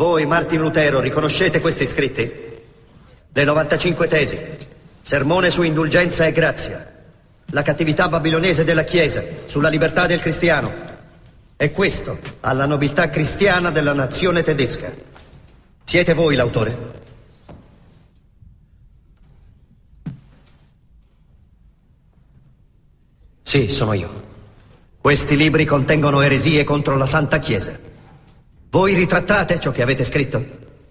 Voi, Martin Lutero, riconoscete questi scritti? Le 95 tesi, sermone su indulgenza e grazia, la cattività babilonese della Chiesa, sulla libertà del cristiano. E questo alla nobiltà cristiana della nazione tedesca. Siete voi l'autore? Sì, sono io. Questi libri contengono eresie contro la Santa Chiesa. Voi ritrattate ciò che avete scritto?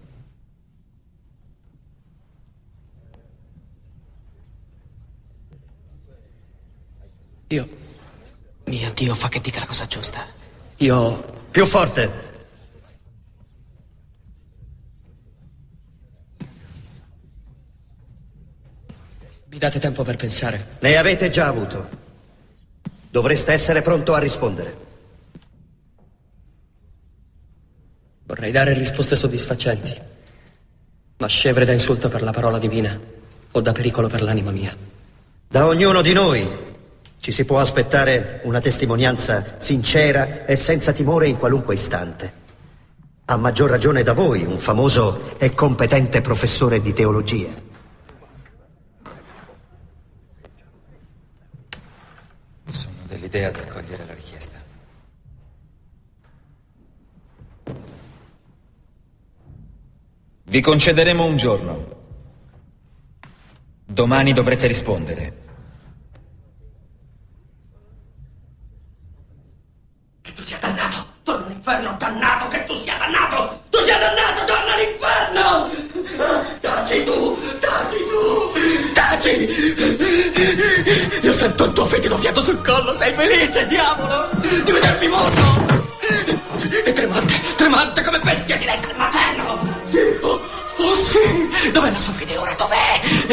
Mio Dio, fa che dica la cosa giusta. Io... Più forte! Mi date tempo per pensare? Ne avete già avuto. Dovreste essere pronto a rispondere. Vorrei dare risposte soddisfacenti, ma scevre da insulto per la parola divina o da pericolo per l'anima mia. Da ognuno di noi ci si può aspettare una testimonianza sincera e senza timore in qualunque istante. A maggior ragione da voi, un famoso e competente professore di teologia. Sono dell'idea di accogliere la richiesta. Vi concederemo un giorno. Domani dovrete rispondere. Che tu sia dannato! Torna all'inferno, dannato! Che tu sia dannato! Tu sia dannato, torna all'inferno! Taci tu! Taci tu! Taci! Io sento il tuo fetido fiato sul collo, sei felice, diavolo! Di vedermi morto! E tremante come bestia diretta al materno! Sì! Oh sì! Dov'è la sua fede ora? Dov'è?